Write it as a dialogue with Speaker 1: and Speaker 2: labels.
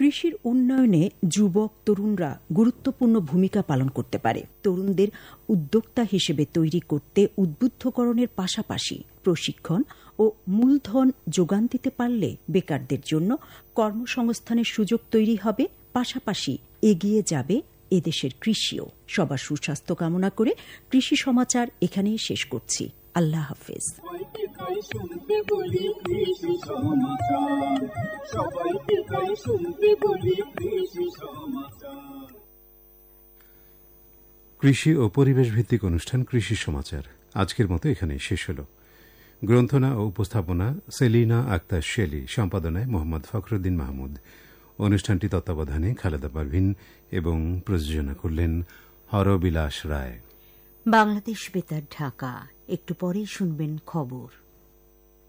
Speaker 1: কৃষির উন্নয়নে যুবক তরুণরা গুরুত্বপূর্ণ ভূমিকা পালন করতে পারে। তরুণদের উদ্যোক্তা হিসেবে তৈরি করতে উদ্বুদ্ধকরণের পাশাপাশি প্রশিক্ষণ ও মূলধন যোগান দিতে পারলে বেকারদের জন্য কর্মসংস্থানের সুযোগ তৈরি হবে, পাশাপাশি এগিয়ে যাবে এদেশের কৃষিও। সবার সুস্বাস্থ্য কামনা করে কৃষি সমাচার এখানেই শেষ করছি। আল্লাহ হাফেজ।
Speaker 2: কৃষি ও পরিবেশ ভিত্তিক অনুষ্ঠান কৃষি সমাচার আজকের মতো এখানেই শেষ হল। গ্রন্থনা ও উপস্থাপনা সেলিনা আক্তার শেলি, সম্পাদনায় মোহাম্মদ ফখরুদ্দিন মাহমুদ। অনুষ্ঠানটি তত্ত্বাবধানে খালেদা পারভিন এবং প্রযোজনা করলেন হরবিলাস রায়।
Speaker 3: বাংলাদেশ বেতার, ঢাকা। একটু পরেই শুনবেন খবর।